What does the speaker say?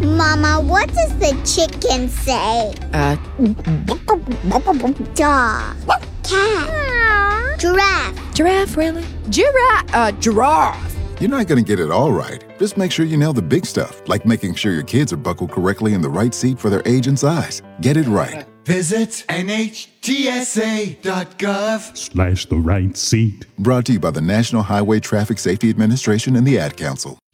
Mama, what does the chicken say? Dog. Cat. Giraffe. Giraffe, really? Giraffe. You're not going to get it all right. Just make sure you nail the big stuff, like making sure your kids are buckled correctly in the right seat for their age and size. Get it right. Visit NHTSA.gov/ the right seat. Brought to you by the National Highway Traffic Safety Administration and the Ad Council.